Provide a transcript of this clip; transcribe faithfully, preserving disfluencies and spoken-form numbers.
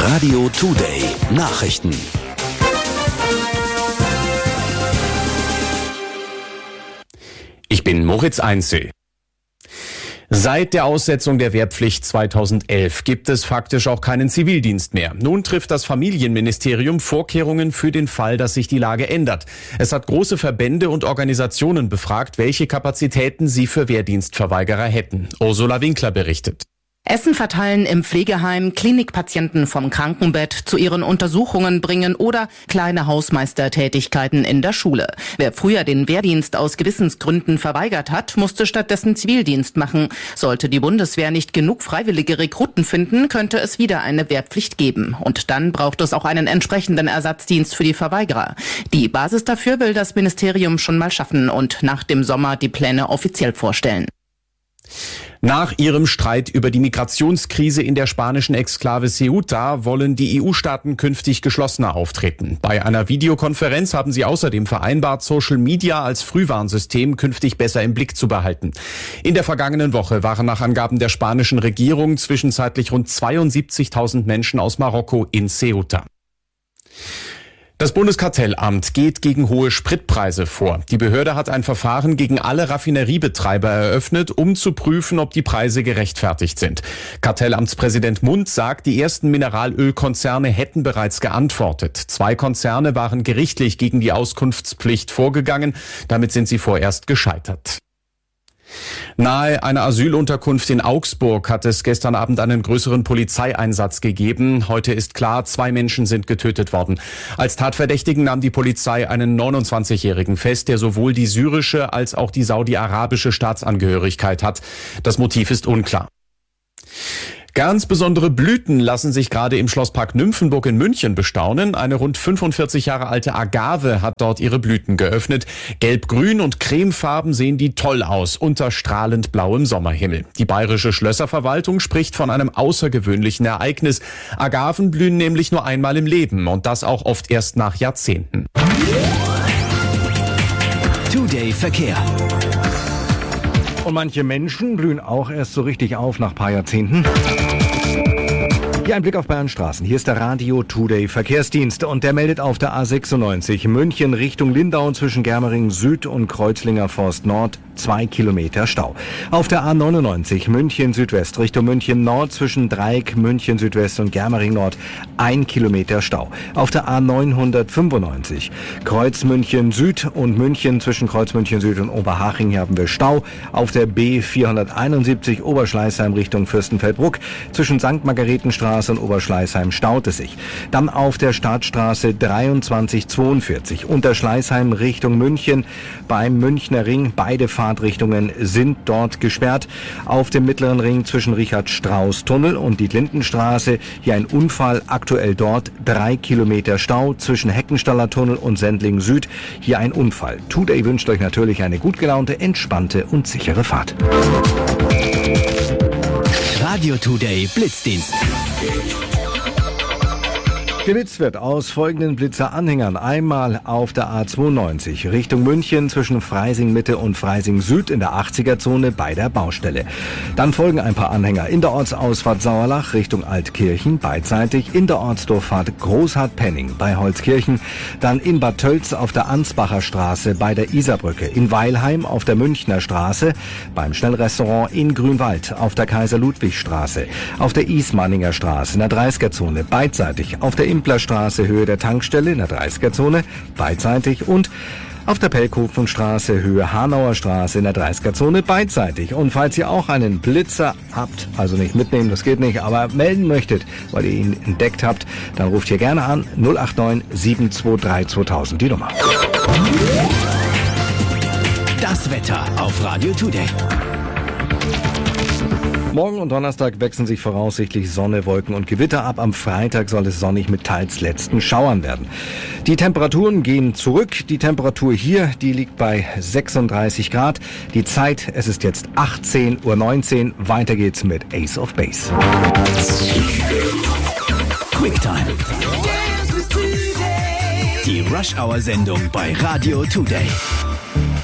Radio Today Nachrichten. Ich bin Moritz Einzel. Seit der Aussetzung der Wehrpflicht zweitausendelf gibt es faktisch auch keinen Zivildienst mehr. Nun trifft das Familienministerium Vorkehrungen für den Fall, dass sich die Lage ändert. Es hat große Verbände und Organisationen befragt, welche Kapazitäten sie für Wehrdienstverweigerer hätten. Ursula Winkler berichtet. Essen verteilen im Pflegeheim, Klinikpatienten vom Krankenbett zu ihren Untersuchungen bringen oder kleine Hausmeistertätigkeiten in der Schule. Wer früher den Wehrdienst aus Gewissensgründen verweigert hat, musste stattdessen Zivildienst machen. Sollte die Bundeswehr nicht genug freiwillige Rekruten finden, könnte es wieder eine Wehrpflicht geben. Und dann braucht es auch einen entsprechenden Ersatzdienst für die Verweigerer. Die Basis dafür will das Ministerium schon mal schaffen und nach dem Sommer die Pläne offiziell vorstellen. Nach ihrem Streit über die Migrationskrise in der spanischen Exklave Ceuta wollen die E U-Staaten künftig geschlossener auftreten. Bei einer Videokonferenz haben sie außerdem vereinbart, Social Media als Frühwarnsystem künftig besser im Blick zu behalten. In der vergangenen Woche waren nach Angaben der spanischen Regierung zwischenzeitlich rund zweiundsiebzigtausend Menschen aus Marokko in Ceuta. Das Bundeskartellamt geht gegen hohe Spritpreise vor. Die Behörde hat ein Verfahren gegen alle Raffineriebetreiber eröffnet, um zu prüfen, ob die Preise gerechtfertigt sind. Kartellamtspräsident Mundt sagt, die ersten Mineralölkonzerne hätten bereits geantwortet. Zwei Konzerne waren gerichtlich gegen die Auskunftspflicht vorgegangen. Damit sind sie vorerst gescheitert. Nahe einer Asylunterkunft in Augsburg hat es gestern Abend einen größeren Polizeieinsatz gegeben. Heute ist klar, zwei Menschen sind getötet worden. Als Tatverdächtigen nahm die Polizei einen neunundzwanzigjährigen fest, der sowohl die syrische als auch die saudi-arabische Staatsangehörigkeit hat. Das Motiv ist unklar. Ganz besondere Blüten lassen sich gerade im Schlosspark Nymphenburg in München bestaunen. Eine rund fünfundvierzig Jahre alte Agave hat dort ihre Blüten geöffnet. Gelb-grün und cremefarben sehen die toll aus, unter strahlend blauem Sommerhimmel. Die bayerische Schlösserverwaltung spricht von einem außergewöhnlichen Ereignis. Agaven blühen nämlich nur einmal im Leben und das auch oft erst nach Jahrzehnten. Today Verkehr. Und manche Menschen blühen auch erst so richtig auf nach ein paar Jahrzehnten. Hier ein Blick auf Bayern Straßen. Hier ist der Radio Today Verkehrsdienst und der meldet auf der A sechsundneunzig München Richtung Lindau zwischen Germering Süd und Kreuzlinger Forst Nord zwei Kilometer Stau. Auf der A neunundneunzig München Südwest Richtung München Nord zwischen Dreieck München Südwest und Germering Nord ein Kilometer Stau. Auf der A neunhundertfünfundneunzig Kreuz München Süd und München zwischen Kreuz München Süd und Oberhaching hier haben wir Stau. Auf der B vierhunderteinundsiebzig Oberschleißheim Richtung Fürstenfeldbruck zwischen Sankt Margaretenstraße und Oberschleißheim staut es sich. Dann auf der Stadtstraße dreiundzwanzig zweiundvierzig unter Schleißheim Richtung München beim Münchner Ring. Beide Fahrtrichtungen sind dort gesperrt. Auf dem Mittleren Ring zwischen Richard-Strauß-Tunnel und die Lindenstraße hier ein Unfall. Aktuell dort drei Kilometer Stau zwischen Heckenstaller Tunnel und Sendling Süd. Hier ein Unfall. Today wünscht euch natürlich eine gut gelaunte, entspannte und sichere Fahrt. Radio Today Blitzdienst. Geblitzt wird aus folgenden Blitzer-Anhängern. Einmal auf der A zweiundneunzig Richtung München zwischen Freising Mitte und Freising Süd in der achtziger-Zone bei der Baustelle. Dann folgen ein paar Anhänger in der Ortsausfahrt Sauerlach Richtung Altkirchen beidseitig, in der Ortsdurchfahrt Großhardt-Penning bei Holzkirchen, dann in Bad Tölz auf der Ansbacher Straße bei der Isarbrücke, in Weilheim auf der Münchner Straße, beim Schnellrestaurant in Grünwald auf der Kaiser-Ludwig-Straße, auf der Ismaninger Straße in der dreißiger-Zone beidseitig, auf der Implerstraße Höhe der Tankstelle in der dreißiger-Zone beidseitig und auf der Pelkhofenstraße Höhe Hanauer Straße in der dreißiger-Zone beidseitig. Und falls ihr auch einen Blitzer habt, also nicht mitnehmen, das geht nicht, aber melden möchtet, weil ihr ihn entdeckt habt, dann ruft ihr gerne an null acht neun sieben zwei drei zweitausend die Nummer. Das Wetter auf Radio Today. Morgen und Donnerstag wechseln sich voraussichtlich Sonne, Wolken und Gewitter ab. Am Freitag soll es sonnig mit teils letzten Schauern werden. Die Temperaturen gehen zurück. Die Temperatur hier, die liegt bei sechsunddreißig Grad. Die Zeit, es ist jetzt achtzehn Uhr neunzehn. Weiter geht's mit Ace of Base. Quicktime. Die Rush-Hour-Sendung bei Radio Today.